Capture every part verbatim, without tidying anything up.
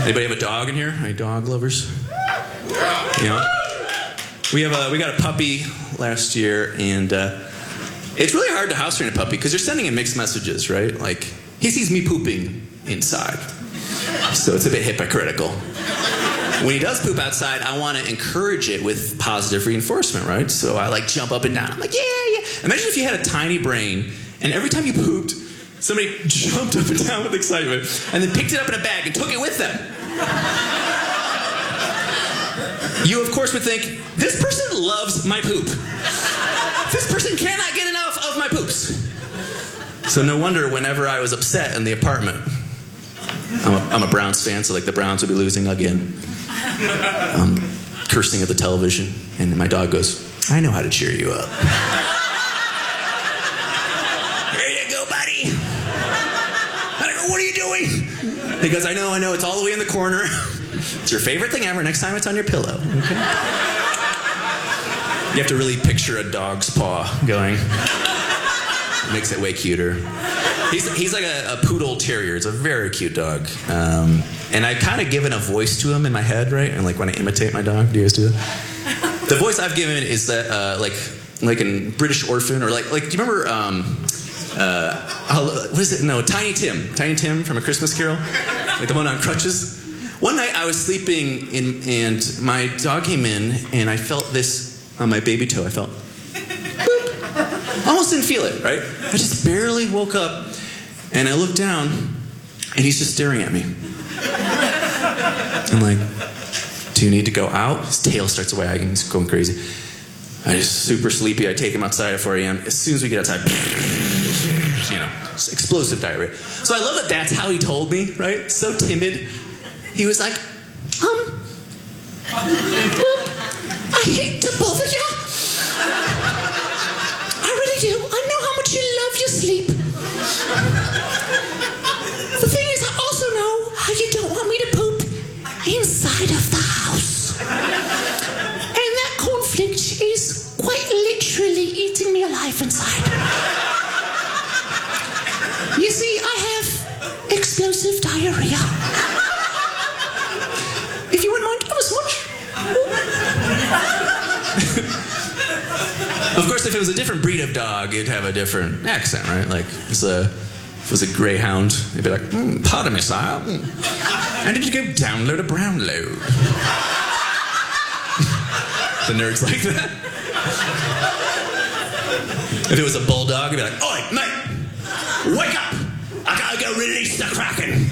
Anybody have a dog in here? Any dog lovers? Yeah. We have a we got a puppy last year, and uh, it's really hard to house train a puppy because you're sending him mixed messages, right? Like he sees me pooping inside, so it's a bit hypocritical. When he does poop outside, I want to encourage it with positive reinforcement, right? So I like jump up and down. I'm like, yeah, yeah. Imagine if you had a tiny brain, and every time you pooped, somebody jumped up and down with excitement, and then picked it up in a bag and took it with them. You, of course, would think, this person loves my poop. This person cannot get enough of my poops. So no wonder whenever I was upset in the apartment, I'm a, I'm a Browns fan, so like the Browns would be losing again. Um, cursing at the television, and my dog goes, I know how to cheer you up. Here you go, buddy. I go, what are you doing? He goes, I know, I know, it's all the way in the corner. It's your favorite thing ever. Next time it's on your pillow. Okay? You have to really picture a dog's paw going. It makes it way cuter. He's, he's like a, a poodle terrier. It's a very cute dog. Um, and I've kind of given a voice to him in my head, right? And like when I imitate my dog, do you guys do that? The voice I've given is that, uh, like, like in British Orphan, or like, like, do you remember, um, uh, what is it? No, Tiny Tim. Tiny Tim from A Christmas Carol? Like the one on crutches? One night I was sleeping in, and my dog came in, and I felt this on my baby toe. I felt, boop. Almost didn't feel it, right? I just barely woke up. And I look down, and he's just staring at me. I'm like, do you need to go out? His tail starts wagging, he's going crazy. I just super sleepy, I take him outside at four a.m. As soon as we get outside, you know, explosive diarrhea. So I love that that's how he told me, right? So timid. He was like, um, I hate to bother you. I really do. I know how much you love your sleep. The thing is, I also know how you don't want me to poop inside of the house. And that conflict is quite literally eating me alive inside. You see, I have explosive diarrhea. If you wouldn't mind, have a swatch. Of course, if it was a different breed of dog, it'd have a different accent, right? Like, it's a, if it was a greyhound, it'd be like, mm, pardon me, sire. Mm. And did you go download a Brownlow? The nerds like that. If it was a bulldog, it'd be like, oi, mate, wake up! I gotta go release the Kraken.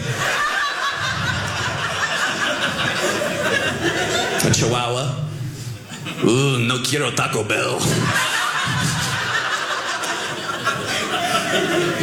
A Chihuahua. Ooh, no quiero Taco Bell.